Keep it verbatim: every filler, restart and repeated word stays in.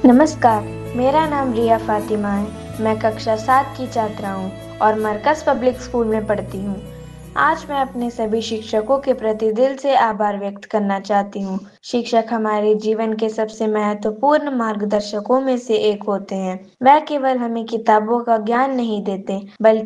नमस्कार, मेरा नाम रिया फातिमा है। मैं कक्षा सात की छात्रा हूँ और मरकज़ पब्लिक स्कूल में पढ़ती हूँ। आज मैं अपने सभी शिक्षकों के प्रति दिल से आभार व्यक्त करना चाहती हूँ। शिक्षक हमारे जीवन के सबसे महत्वपूर्ण मार्गदर्शकों में से एक होते हैं। वह केवल हमें किताबों का ज्ञान नहीं देते, बल्कि